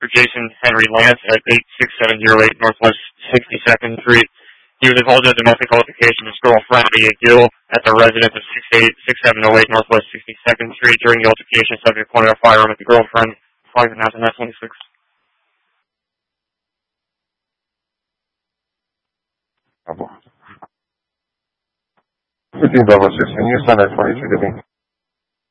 for Jason Henry Lance at 86708 Northwest 62nd Street. He was involved in a domestic altercation with his girlfriend, Leah Gill, at the residence of 6708 Northwest 62nd Street. During the altercation, subject pointed a firearm at the girlfriend. Flags announced on that 26. 15 Bravo 6, can you send that 22 to me?